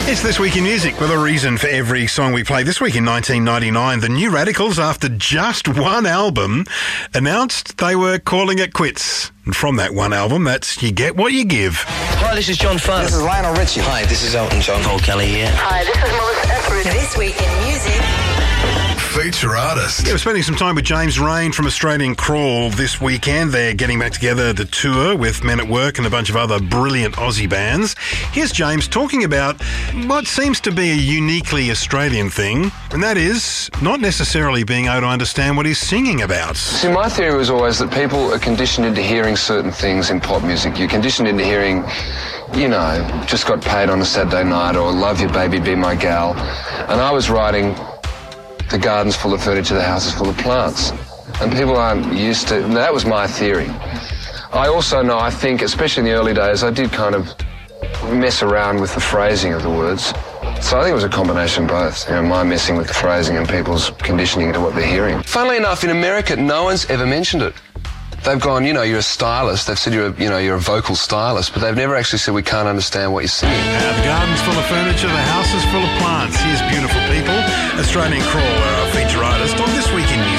It's This Week in Music with a reason for every song we play. This week in 1999, the New Radicals, after just one album, announced they were calling it quits. And from that one album, that's You Get What You Give. Hi, this is John Farr. This is Lionel Richie. Hi, this is Elton John. Paul Kelly here. Hi, this is Melissa Etheridge. This Week in Music. Feature artist. Yeah, we're spending some time with James Rain from Australian Crawl this weekend. They're getting back together to tour with Men at Work and a bunch of other brilliant Aussie bands. Here's James talking about what seems to be a uniquely Australian thing, and that is not necessarily being able to understand what he's singing about. See, my theory was always that people are conditioned into hearing certain things in pop music. You're conditioned into hearing, just got paid on a Saturday night, or love you baby, be my gal. And I was writing the garden's full of furniture, the house is full of plants. And people aren't used to... That was my theory. I also know, I think, especially in the early days, I did kind of mess around with the phrasing of the words. So I think it was a combination of both. My messing with the phrasing and people's conditioning into what they're hearing. Funnily enough, in America, no one's ever mentioned it. They've gone, you're a stylist. They've said you're a vocal stylist, but they've never actually said we can't understand what you're singing. The garden's full of furniture, the house is full of plants. Here's beautiful people. Australian Crawl, our feature artist on This Week in Music.